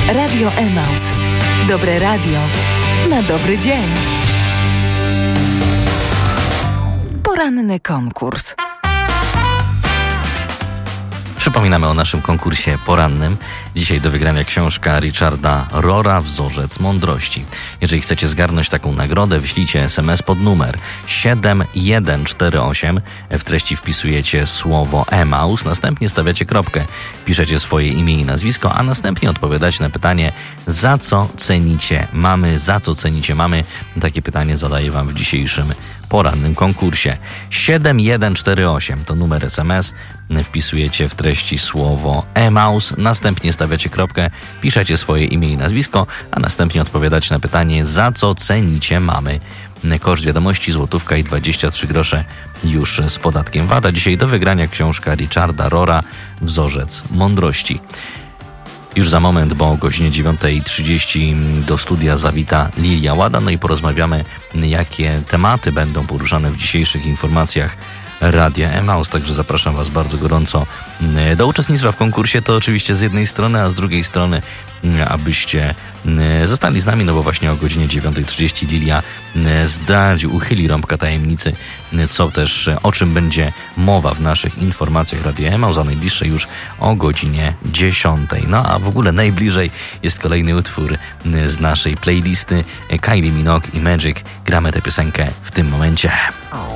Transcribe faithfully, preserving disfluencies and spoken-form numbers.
Radio Emaus. Dobre radio na dobry dzień. Poranny konkurs. Przypominamy o naszym konkursie porannym. Dzisiaj do wygrania książka Richarda Rohra Wzorzec Mądrości. Jeżeli chcecie zgarnąć taką nagrodę, wyślijcie es em es pod numer siedem jeden cztery osiem. W treści wpisujecie słowo Emaus, następnie stawiacie kropkę, piszecie swoje imię i nazwisko, a następnie odpowiadacie na pytanie, za co cenicie mamy, za co cenicie mamy. Takie pytanie zadaję wam w dzisiejszym porannym konkursie. siedem jeden cztery osiem to numer es em es. Wpisujecie w treści słowo Emaus, następnie stawiacie kropkę, piszecie swoje imię i nazwisko, a następnie odpowiadacie na pytanie, za co cenicie mamy. Koszt wiadomości złotówka i dwadzieścia trzy grosze już z podatkiem V A T. A dzisiaj do wygrania książka Richarda Rohra Wzorzec Mądrości. Już za moment, bo o godzinie dziewiąta trzydzieści do studia zawita Lilia Łada, no i porozmawiamy, jakie tematy będą poruszane w dzisiejszych informacjach Radia Emaus. Także zapraszam Was bardzo gorąco do uczestnictwa w konkursie. To oczywiście z jednej strony, a z drugiej strony, abyście zostali z nami, no bo właśnie o godzinie dziewiąta trzydzieści Lilia zdradzi, uchyli rąbka tajemnicy, co też, o czym będzie mowa w naszych informacjach Radia Emaus, a najbliższe już o godzinie dziesiątej. No a w ogóle najbliżej jest kolejny utwór z naszej playlisty, Kylie Minogue i Magic. Gramy tę piosenkę w tym momencie.